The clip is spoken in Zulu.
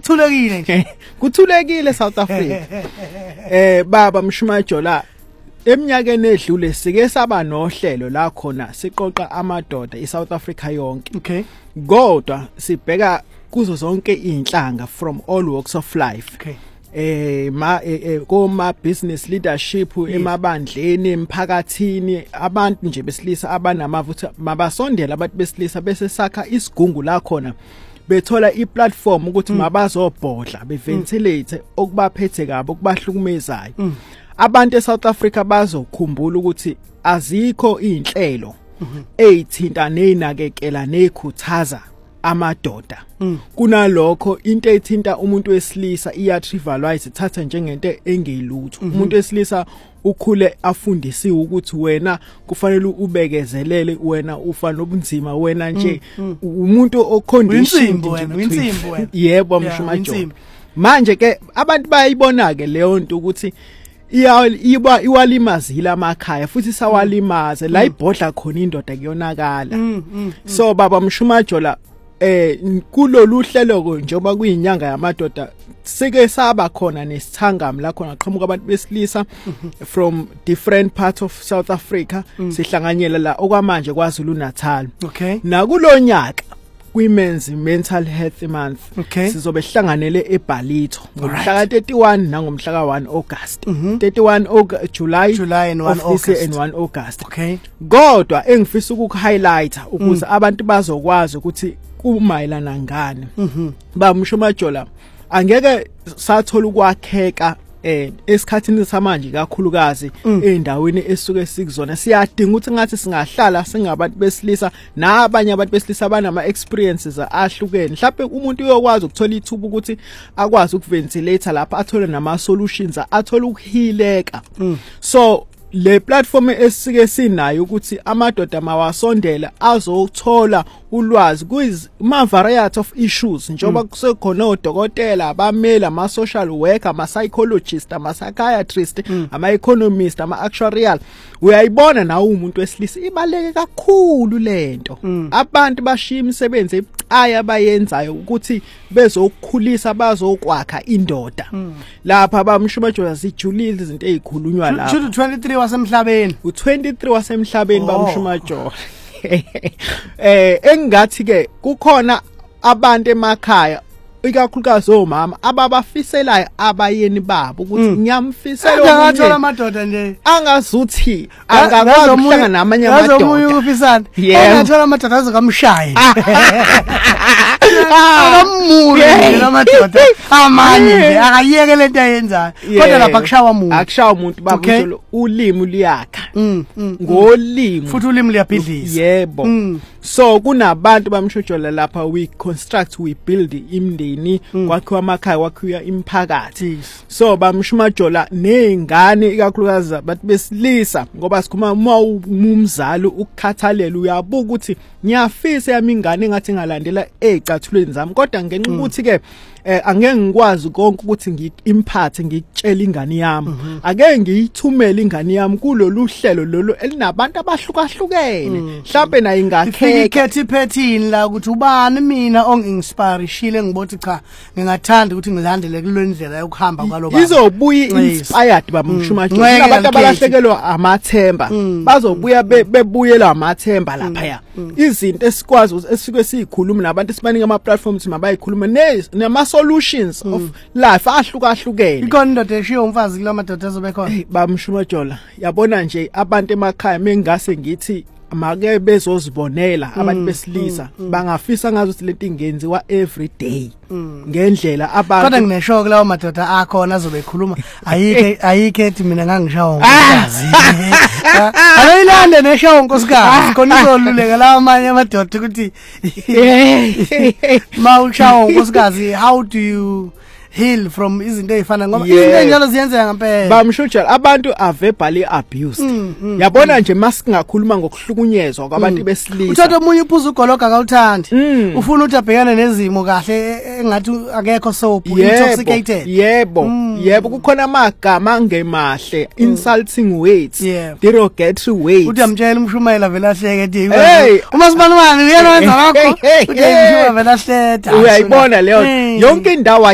kuthulekile nje. Kuthulekile South Africa. Baba Mshumajola eminyakeni edlule sike saba nohlelo la khona siqoqa amadoda eSouth Africa yonke. Okay. Kodwa sibheka kuzo zonke inhlanga from all walks of life. Okay. Koma business leadership emabandleni emphakathini abantu nje besilisa abanamavutha mabasondela abantu besilisa bese sakha isigungu la khona bethola iplatform ukuthi mabazobhodla beventilate okubaphethe kabi okubahlukumezayo. Abantu eSouth Africa bazokhumbula ukuthi azikho inhlelo ezithinta nenakekela nekhuthaza amadoda. Kunalokho into ethinta umuntu wesilisa iyatrivialize ithatha njengento engeyilutho. Umuntu wesilisa ukhule afundisiwe ukuthi wena kufanele ubekezelele, wena ufana nobunzima, wena nje umuntu oconditioned insimbi wena. Yebo Mshumajola. Manje ke abantu bayibona ke leyo nto ukuthi iwalimazile amakhaya futhi sawalimaze la ibhodla khona indoda kuyonakala. So baba Mshumajola kulolu hlelo njengoba kuyinyanga yamadoda sike saba khona nesithangami la khona qhamuka abantu besilisa from different parts of South Africa sihlanganyela la okwamanje kwaZulu Natal. Okay. Nakulonyaka Women's Mental Health Month sizobe hlanganele eBalito ngomhla ka31 nangomhla ka1 August. 31 July and 1 August and 1 August. Okay. Kodwa engifisa ukuhighlighta ukuze abantu bazokwazi ukuthi kumayelana ngani. Ba Mshumajola angeke sathola ukwakheka esikhathini samanje kakhulukazi endaweni esuke sikuzona siyadinga ukuthi ngathi singahlala singabantu besilisa nabanye abantu besilisa banama experiences ahlukene. Mhlawumbe umuntu uyokwazi ukuthola ithuba ukuthi akwazi ukuventilate lapha athole nama solutions athole ukuhileka. So le platform esike sinayo ukuthi amadoda mawasondela azothola ulwazi kuma variety of issues njengoba kusekhona odokotela abamela ama social worker ama psychologist ama psychiatrist ama economist ama actuarial. Uyayibona nawe umuntu wesilisa ibaleke kakhulu lento. Abantu bashiya imisebenzi ebucayi abayenzayo ukuthi bezokukhulisa bazokwakha indoda. Lapha bamshumajola sijulile izinto ezikhulunywa lapha. 23 wasemhlabeni. U23 wasemhlabeni bamshumajola. Engathi ke kukhona abantu emakhaya ikakhulukazi omama ababafiselayo abayeni babo ukuthi ngiyamfisela ukuthola amadoda nje angazuthi angakwazi ukuhlangana namanye amadoda azomuye ukufisana angathola amadoda azokamshaya akamuye amadoda amanye akayeke lento ayenzayo kodwa lapha akushawa umuntu babuzolo ulimi liyakha ngolimi futhi ulimi liyabhidlisa. Yebo. So kunabantu bamshujola lapha we construct we build imndeni kwakhiwa amakhaya kwakhiwa imiphakathi. So bamshumajola nezingane ikakhulukazi abantu besilisa ngoba sikhuma uma umzali ukukhathalela uyabuka ukuthi ngiyafisa yami ingane engathi ngalandela ezicathulweni zami kodwa ngenxa ukuthi ke angeke ngikwazi konke ukuthi ngiimphathe ngikutshela ingane yami. Ake ngiyithumele ingane yami kulolu hlelo lolu elinabantu abahlukahlukene mhlawumbe nayo ingakheka ikhethi phethini la ukuthi ubani mina onginspire shile ngibothi cha ngingathanda ukuthi ngilandele kulendlela yokuhamba kwalo baba. Izobuya inspired bamshumajola abantu abalahlekelwa amathemba bazobuya bebuyela amathemba lapha ya. Izinto esikwazi esike sizikhuluma nabantu esibaningi ama platforms mabayikhuluma nema solutions of life ahlukahlukene. Ikhona indoda eshiyo umfazi kula madoda azobe khona. Bamshumajola yabona nje abantu emakhaya mengase ngithi make bezozibonela abantu besilisa bangafisa ngazo ukuthi lento ingenziwa every day ngendlela abantu. Kodwa ngineshoke lawo madoda akhona azobe ekhuluma ayike ethi mina ngangishawa nkosikazi. Ayilande neshawa nkosikazi khona izoluleka lawo amanye amadoda ukuthi mawushawa nkosikazi how do you heal from izinto ezifana ngoba izinto enjalo ziyenzeka ngempela. Bamshujola abantu are verbally abused. Yabona nje masingakhuluma ngokuhlukunyezwa kwabantu besilisa. Uthatha umunye uphuza ugologa akawuthandi. Ufuna ukuthi abhekane nezimo kahle engathi akekho soap intoxicated. Yebo kukhona amagama angemahle insulting words derogatory words. Uthi amtshela umshumayela vela hleke ethi uma sibanibani uyena wenza lokho uthi umshumayela vela hleta. Uyayibona leyo yonke indawo